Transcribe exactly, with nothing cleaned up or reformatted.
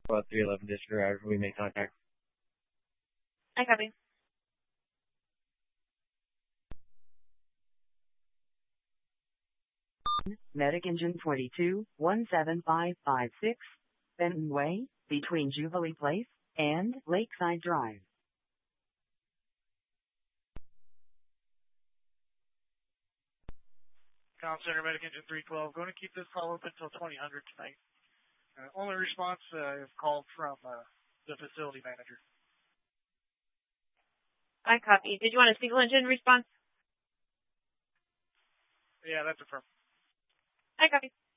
About three eleven disregard, we make contact. I copy. Medic Engine twenty-two, one seven five five six, Benton Way, between Jubilee Place and Lakeside Drive. Comm Center, Medic Engine three twelve. Going to keep this call open until twenty hundred tonight. Uh, only response uh, is called from uh, the facility manager. I copy. Did you want a single engine response? Yeah, that's affirmed. I copy.